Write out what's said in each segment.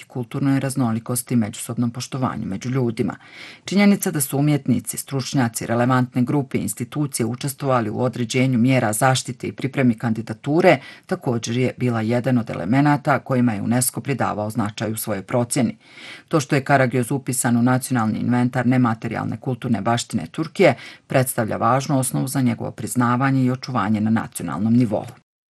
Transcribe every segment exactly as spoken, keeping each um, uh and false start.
kulturnoj raznolikosti i međusobnom poštovanju među ljudima. Činjenica da su umjetnici, stručnjaci, relevantne grupe i institucije učestvovali u određenju mjera zaštite i pripremi kandidature također je bila jedan od elemenata kojima je UNESCO pridavao značaj u svojoj procjeni. To što je Karagöz upisan u nacionalni inventar nematerijalne kulturne baštine Turkije predstavlja važnu osnovu za njegovo priznavanje i očuvanje na nacionalnom nivou.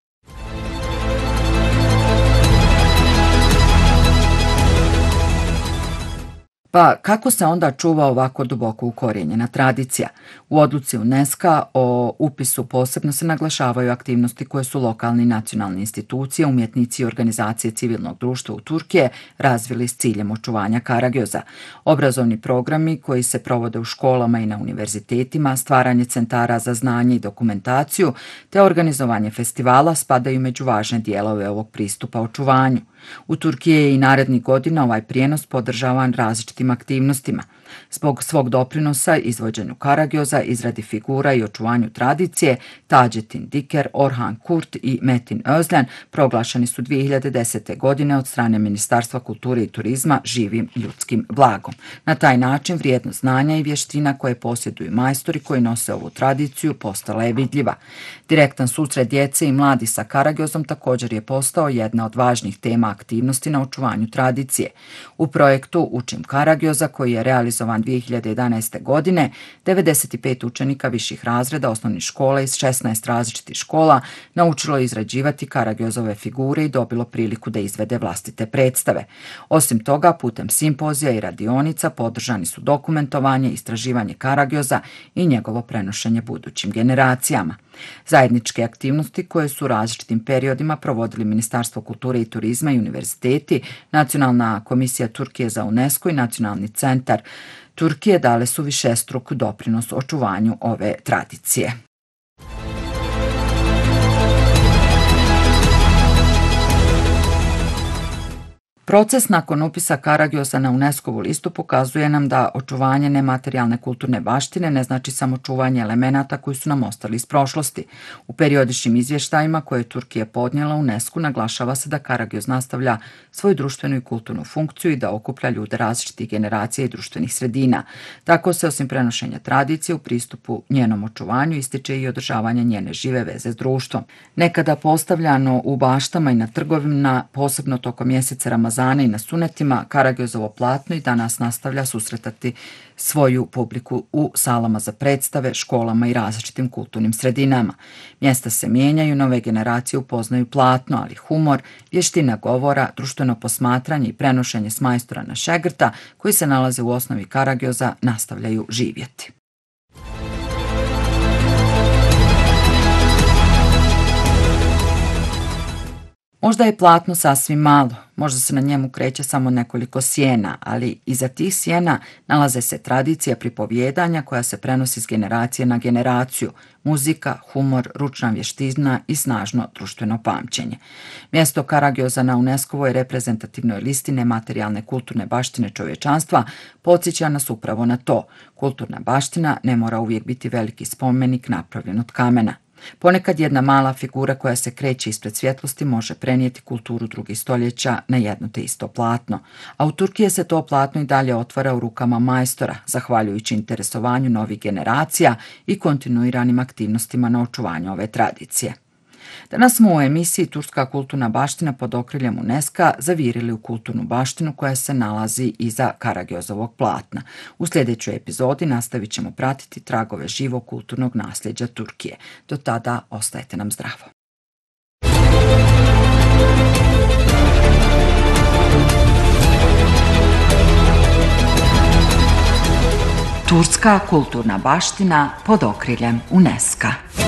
Pa kako se onda čuva ovako duboko ukorijenjena tradicija? U odluci UNESCO o upisu posebno se naglašavaju aktivnosti koje su lokalne i nacionalne institucije, umjetnici i organizacije civilnog društva u Turkije razvili s ciljem očuvanja Karagöza. Obrazovni programi koji se provode u školama i na univerzitetima, stvaranje centara za znanje i dokumentaciju te organizovanje festivala spadaju među važne dijelove ovog pristupa očuvanju. U Turkiji je i narednih godina ovaj prijenos podržavan različitim aktivnostima. Zbog svog doprinosa izvođenju Karagöza, izradi figura i očuvanju tradicije, Taceddin Diker, Orhan Kurt i Metin Özlen proglašeni su dvije hiljade desete. godine od strane Ministarstva kulture i turizma živim ljudskim blagom. Na taj način vrijednost znanja i vještina koje posjeduju majstori koji nose ovu tradiciju postala je vidljiva. Direktan susret djece i mladi sa Karagözom također je postao jedna od važnih tema aktivnosti na očuvanju tradicije. U projektu Učim Karagöza, koji je realizovan dvije hiljade jedanaeste. godine, devedeset pet učenika viših razreda osnovnih škola iz šesnaest različitih škola naučilo je izrađivati Karagözove figure i dobilo priliku da izvede vlastite predstave. Osim toga, putem simpozija i radionica podržani su dokumentovanje, istraživanje Karagöza i njegovo prenošenje budućim generacijama. Zajedničke aktivnosti koje su u različitim periodima provodili Ministarstvo kulture i turizma i univerziteti, Nacionalna komisija Turkije za UNESCO i Nacionalni centar Turkije dale su višestruk doprinos očuvanju ove tradicije. Proces nakon upisa Karagöza na UNESCO-vu listu pokazuje nam da očuvanje nematerijalne kulturne baštine ne znači samo čuvanje elemenata koji su nam ostali iz prošlosti. U periodičnim izvještajima koje je Turkija podnijela UNESCO naglašava se da Karagöz nastavlja svoju društvenu i kulturnu funkciju i da okuplja ljude različitih generacija i društvenih sredina. Tako se osim prenošenja tradicije u pristupu njenom očuvanju ističe i održavanje njene žive veze s društvom. Nekada postavljano u baštama i na trgovima, posebno tokom mjeseca Ramazana i na sunetima, Karagözovo platno i danas nastavlja susretati svoju publiku u salama za predstave, školama i različitim kulturnim sredinama. Mjesta se mijenjaju, nove generacije upoznaju platno, ali humor, vještina govora, društveno posmatranje i prenošenje s majstora na šegrta, koji se nalaze u osnovi Karagöza, nastavljaju živjeti. Možda je platno sasvim malo, možda se na njemu kreće samo nekoliko sjena, ali iza tih sjena nalaze se tradicija pripovjedanja koja se prenosi s generacije na generaciju, muzika, humor, ručna vještina i snažno društveno pamćenje. Mjesto Karagöza na UNESCO-voj reprezentativnoj listi nematerijalne kulturne baštine čovječanstva podsjeća nas upravo na to. Kulturna baština ne mora uvijek biti veliki spomenik napravljen od kamena. Ponekad jedna mala figura koja se kreće ispred svjetlosti može prenijeti kulturu drugih stoljeća na jedno te isto platno. A u Turkiji se to platno i dalje otvara u rukama majstora, zahvaljujući interesovanju novih generacija i kontinuiranim aktivnostima na očuvanju ove tradicije. Danas smo u emisiji Turska kulturna baština pod okriljem UNESCO zavirili u kulturnu baštinu koja se nalazi iza Karagözovog platna. U sljedećoj epizodi nastavit ćemo pratiti tragove živog kulturnog nasljeđa Turkije. Do tada ostajte nam zdravo. Turska kulturna baština pod okriljem UNESCO.